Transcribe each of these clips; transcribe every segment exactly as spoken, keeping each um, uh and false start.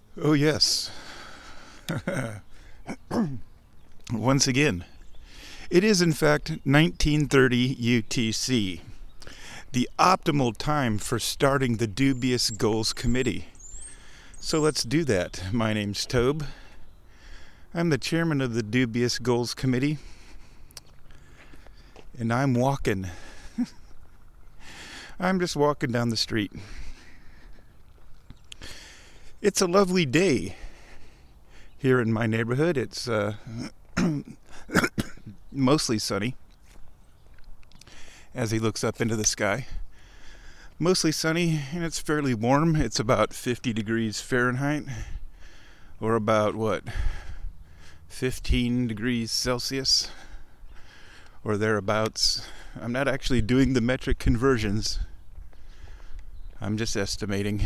Oh, yes. Once again, it is in fact nineteen thirty U T C, the optimal time for starting the Dubious Goals Committee. So let's do that. My name's Tobe. I'm the chairman of the Dubious Goals Committee, and I'm walking. I'm just walking down the street. It's a lovely day here in my neighborhood. It's uh, mostly sunny as he looks up into the sky. Mostly sunny, and it's fairly warm. It's about fifty degrees Fahrenheit, or about what, fifteen degrees Celsius, or thereabouts. I'm not actually doing the metric conversions. I'm just estimating.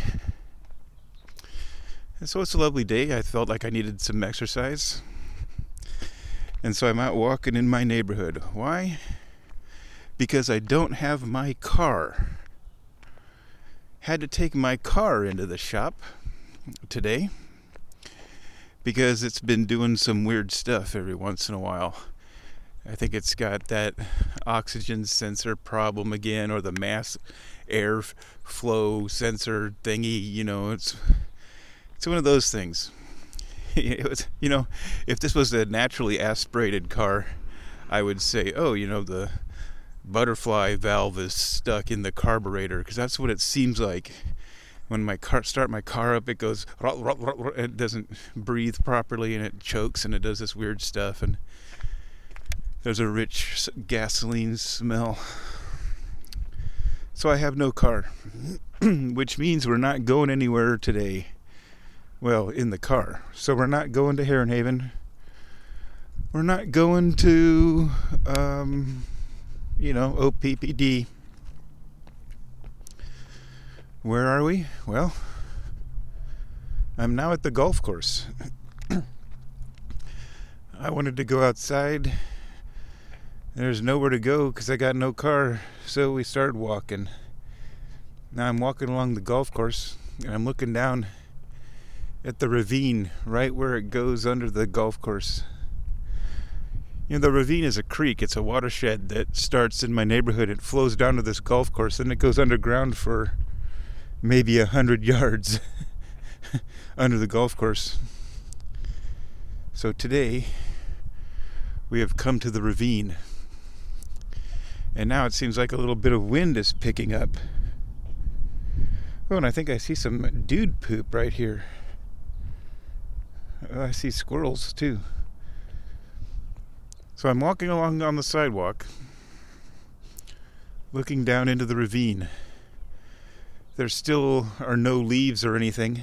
And so it's a lovely day. I felt like I needed some exercise. And so I'm out walking in my neighborhood. Why? Because I don't have my car. Had to take my car into the shop today because it's been doing some weird stuff every once in a while. I think it's got that oxygen sensor problem again, or the mass air flow sensor thingy. You know, it's it's one of those things. It was, you know, if this was a naturally aspirated car, I would say, oh, you know, the butterfly valve is stuck in the carburetor, because that's what it seems like when my car start my car up. It goes, it doesn't breathe properly, and it chokes, and it does this weird stuff, and there's a rich gasoline smell. So I have no car, which means we're not going anywhere today. Well, in the car. So we're not going to Heron Haven. We're not going to, um, you know, O P P D. Where are we? Well, I'm now at the golf course. I wanted to go outside. There's nowhere to go because I got no car, so we started walking. Now I'm walking along the golf course, and I'm looking down at the ravine right where it goes under the golf course. You know, the ravine is a creek. It's a watershed that starts in my neighborhood. It flows down to this golf course, and it goes underground for maybe a hundred yards under the golf course. So today, we have come to the ravine. And now it seems like a little bit of wind is picking up. Oh, and I think I see some dude poop right here. Oh, I see squirrels too. So I'm walking along on the sidewalk, looking down into the ravine. There still are no leaves or anything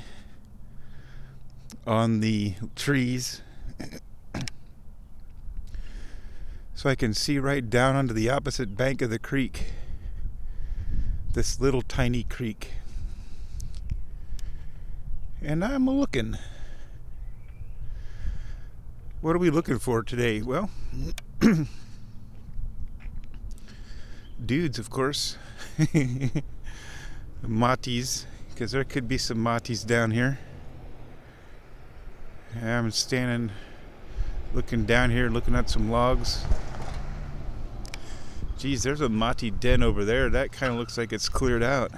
on the trees. So I can see right down onto the opposite bank of the creek. This little tiny creek. And I'm looking. What are we looking for today? Well, dudes, of course. Matis, because there could be some matis down here. I'm standing, looking down here, looking at some logs. Geez, there's a mati den over there. That kind of looks like it's cleared out.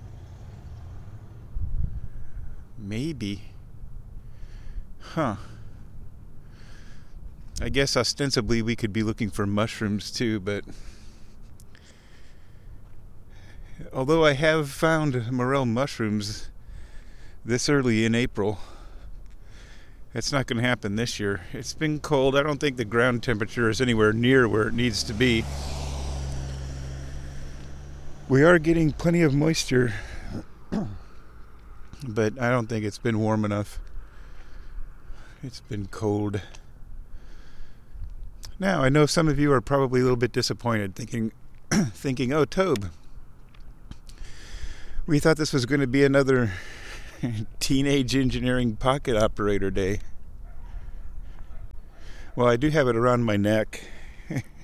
Maybe. Huh. I guess ostensibly we could be looking for mushrooms too, but although I have found morel mushrooms this early in April, it's not going to happen this year. It's been cold. I don't think the ground temperature is anywhere near where it needs to be. We are getting plenty of moisture, but I don't think it's been warm enough. It's been cold. Now, I know some of you are probably a little bit disappointed, thinking, thinking, oh, Tobe, we thought this was going to be another teenage engineering pocket operator day. Well, I do have it around my neck.